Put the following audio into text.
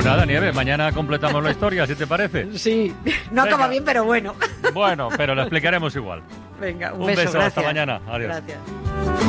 Pues nada, Nieves, mañana completamos la historia, ¿si te parece? Sí, no acaba bien, pero bueno. Bueno, pero lo explicaremos igual. Venga, Un beso, gracias. hasta mañana. Adiós. Gracias.